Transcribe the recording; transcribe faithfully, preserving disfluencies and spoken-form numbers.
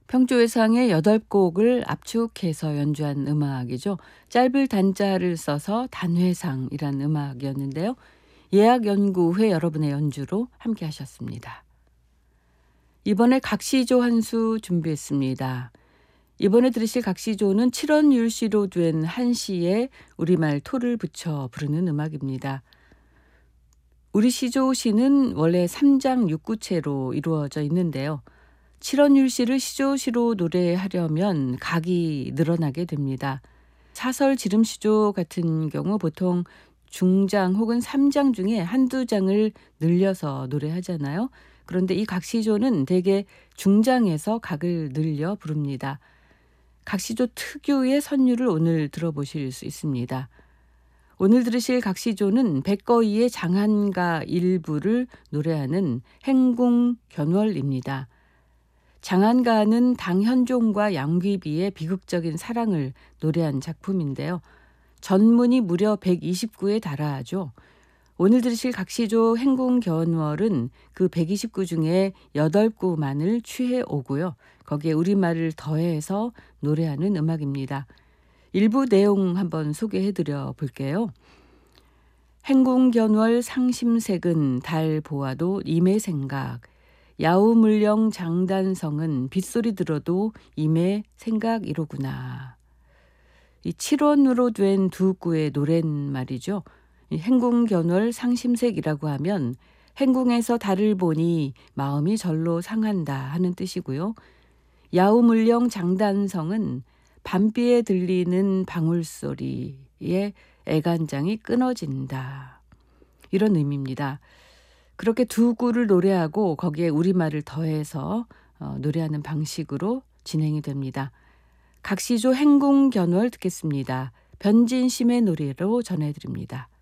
평조회상의 여덟 곡을 압축해서 연주한 음악이죠. 짧을 단자를 써서 단회상이란 음악이었는데요. 예약연구회 여러분의 연주로 함께 하셨습니다. 이번에 각시조 한 수 준비했습니다. 이번에 들으실 각시조는 칠원율시로 된 한시에 우리말 토를 붙여 부르는 음악입니다. 우리 시조시는 원래 삼 장 육 구체로 이루어져 있는데요. 칠원율시를 시조시로 노래하려면 각이 늘어나게 됩니다. 사설 지름시조 같은 경우 보통 중장 혹은 삼 장 중에 한두 장을 늘려서 노래하잖아요. 그런데 이 각시조는 대개 중장에서 각을 늘려 부릅니다. 각시조 특유의 선율을 오늘 들어보실 수 있습니다. 오늘 들으실 각시조는 백거이의 장한가 일부를 노래하는 행궁견월입니다. 장한가는 당현종과 양귀비의 비극적인 사랑을 노래한 작품인데요. 전문이 무려 백이십 구에 달하죠. 오늘 들으실 각시조 행궁견월은 그 백이십 구 중에 여덟 구만을 취해 오고요. 거기에 우리말을 더해서 노래하는 음악입니다. 일부 내용 한번 소개해드려 볼게요. 행궁견월 상심색은 달 보아도 임의 생각, 야우물령 장단성은 빗소리 들어도 임의 생각이로구나. 이 칠원으로 된 두 구의 노랫말이죠. 행궁견월 상심색이라고 하면 행궁에서 달을 보니 마음이 절로 상한다 하는 뜻이고요. 야우물령 장단성은 밤비에 들리는 방울소리에 애간장이 끊어진다. 이런 의미입니다. 그렇게 두 구를 노래하고 거기에 우리말을 더해서 어, 노래하는 방식으로 진행이 됩니다. 각시조 행궁견월 듣겠습니다. 변진심의 노래로 전해드립니다.